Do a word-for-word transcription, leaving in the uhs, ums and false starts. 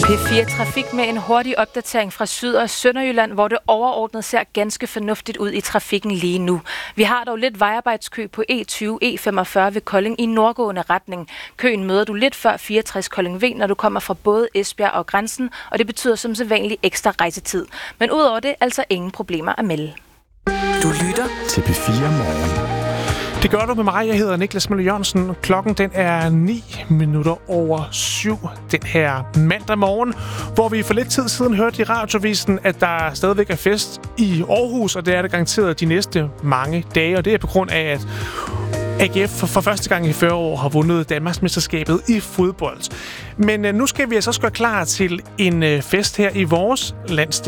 P fire Trafik med en hurtig opdatering fra Syd- og Sønderjylland, hvor det overordnet ser ganske fornuftigt ud i trafikken lige nu. Vi har dog lidt vejarbejdskø på E tyve E femogfyrre ved Kolding i nordgående retning. Køen møder du lidt før fireogtres Kolding V, når du kommer fra både Esbjerg og grænsen, og det betyder som sædvanlig ekstra rejsetid. Men udover det, altså ingen problemer at melde. Du lytter til P fire Morgen. Det gør du med mig. Jeg hedder Niklas Møller Jørgensen. Klokken den er ni minutter over syv den her mandag morgen, hvor vi for lidt tid siden hørte i radiovisen, at der stadigvæk er fest i Aarhus, og det er det garanteret de næste mange dage. Og det er på grund af, at A G F for første gang i fyrre år har vundet Danmarksmesterskabet i fodbold. Men nu skal vi altså også gøre klar til en fest her i vores landsdel.